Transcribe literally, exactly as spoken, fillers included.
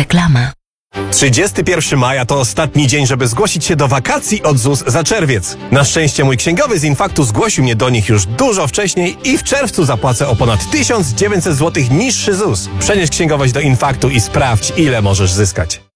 Reklama. trzydziestego pierwszego maja to ostatni dzień, żeby zgłosić się do wakacji od ZUS za czerwiec. Na szczęście mój księgowy z Infaktu zgłosił mnie do nich już dużo wcześniej i w czerwcu zapłacę o ponad tysiąc dziewięćset złotych niższy ZUS. Przenieś księgowość do Infaktu i sprawdź, ile możesz zyskać.